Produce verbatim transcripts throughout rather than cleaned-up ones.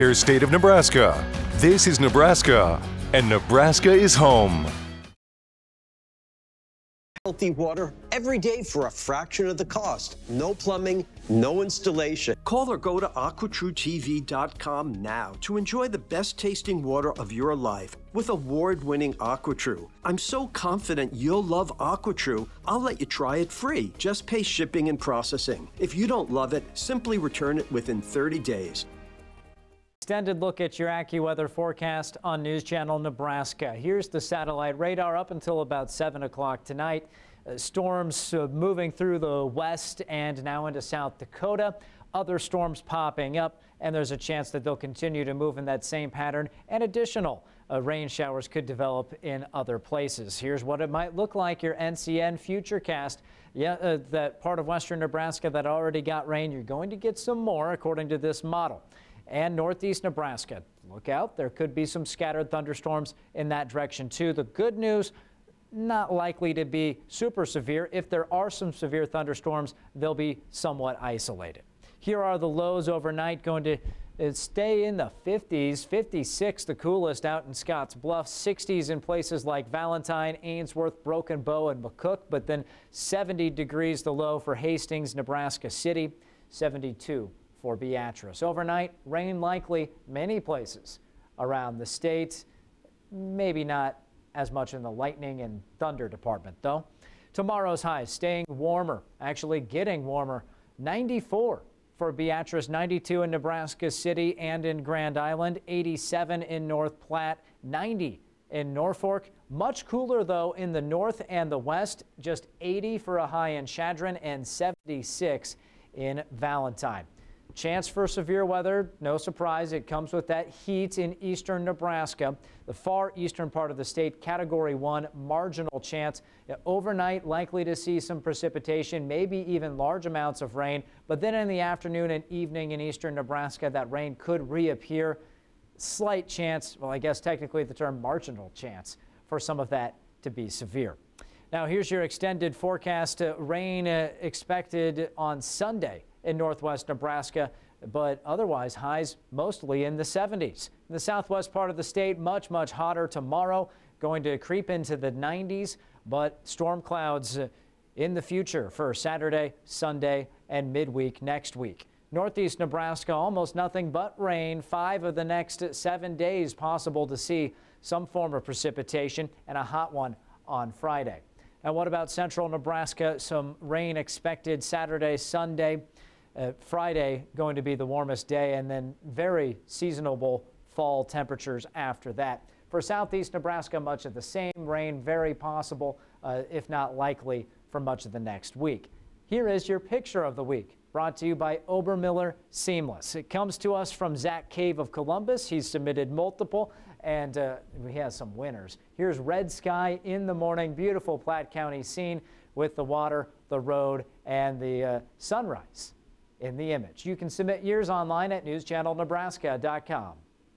Here's State of Nebraska. This is Nebraska, and Nebraska is home. Healthy water every day for a fraction of the cost. No plumbing, no installation. Call or go to aqua true T V dot com now to enjoy the best tasting water of your life with award-winning AquaTrue. I'm so confident you'll love AquaTrue, I'll let you try it free. Just pay shipping and processing. If you don't love it, simply return it within thirty days. Extended look at your AccuWeather forecast on News Channel Nebraska. Here's the satellite radar up until about seven o'clock tonight. Uh, storms uh, moving through the west and now into South Dakota. Other storms popping up, and there's a chance that they'll continue to move in that same pattern, and additional uh, rain showers could develop in other places. Here's what it might look like. Your N C N Futurecast. Yeah, uh, that part of western Nebraska that already got rain, you're going to get some more according to this model. And northeast Nebraska, look out, there could be some scattered thunderstorms in that direction too. The good news, not likely to be super severe. If there are some severe thunderstorms, they'll be somewhat isolated. Here are the lows overnight, going to uh, stay in the fifties, fifty-six the coolest out in Scotts Bluff, sixties in places like Valentine, Ainsworth, Broken Bow, and McCook, but then seventy degrees the low for Hastings, Nebraska City, seventy-two for Beatrice. Overnight, rain likely many places around the state. Maybe not as much in the lightning and thunder department, though. Tomorrow's highs staying warmer, actually getting warmer. ninety-four for Beatrice, ninety-two in Nebraska City and in Grand Island, eighty-seven in North Platte, ninety in Norfolk. Much cooler, though, in the north and the west. Just eighty for a high in Chadron and seventy-six in Valentine. Chance for severe weather, no surprise, it comes with that heat in eastern Nebraska. The far eastern part of the state, category one, marginal chance. Overnight, likely to see some precipitation, maybe even large amounts of rain. But then in the afternoon and evening in eastern Nebraska, that rain could reappear. Slight chance, well, I guess technically the term marginal chance for some of that to be severe. Now here's your extended forecast. Uh, rain uh, expected on Sunday in northwest Nebraska, but otherwise highs mostly in the seventies. In the southwest part of the state, much, much hotter tomorrow, going to creep into the nineties, but storm clouds uh, in the future for Saturday, Sunday, and midweek next week. Northeast Nebraska, almost nothing but rain. Five of the next seven days possible to see some form of precipitation, and a hot one on Friday. And what about central Nebraska? Some rain expected Saturday, Sunday. Uh, Friday going to be the warmest day, and then very seasonable fall temperatures after that. For southeast Nebraska, much of the same. Rain very possible, uh, if not likely, for much of the next week. Here is your picture of the week, brought to you by Obermiller Seamless. It comes to us from Zach Cave of Columbus. He's submitted multiple, and uh, he has some winners. Here's red sky in the morning, beautiful Platte County scene with the water, the road, and the uh, sunrise in the image. You can submit yours online at news channel nebraska dot com.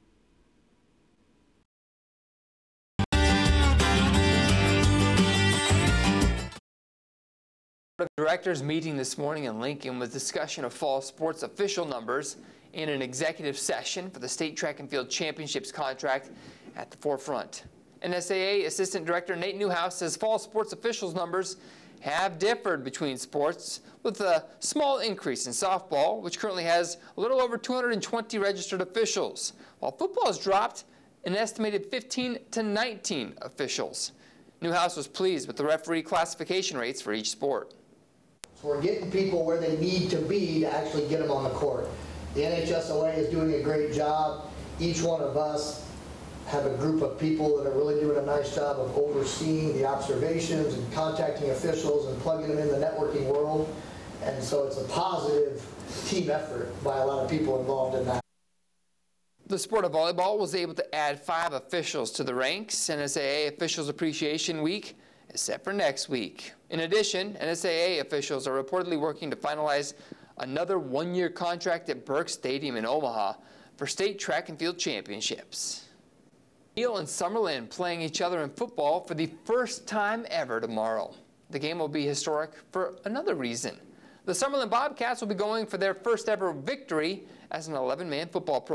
Board of Directors meeting this morning in Lincoln with discussion of fall sports official numbers and an executive session for the State Track and Field Championships contract at the forefront. N S A A Assistant Director Nate Newhouse says fall sports officials numbers have differed between sports, with a small increase in softball, which currently has a little over two hundred twenty registered officials, while football has dropped an estimated fifteen to nineteen officials. Newhouse was pleased with the referee classification rates for each sport. So we're getting people where they need to be to actually get them on the court. The N H S O A is doing a great job. Each one of us have a group of people that are really doing a nice job of overseeing the observations and contacting officials and plugging them in the networking world. And so it's a positive team effort by a lot of people involved in that. The sport of volleyball was able to add five officials to the ranks. N S A A Officials Appreciation Week is set for next week. In addition, N S A A officials are reportedly working to finalize another one-year contract at Burke Stadium in Omaha for state track and field championships. Neal and Summerlin playing each other in football for the first time ever tomorrow. The game will be historic for another reason. The Summerlin Bobcats will be going for their first ever victory as an eleven man football program.